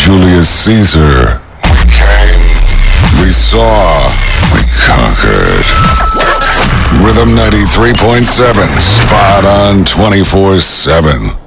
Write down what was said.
Julius Caesar. We came, we saw, we conquered. Rhythm 93.7, spot on 24/7.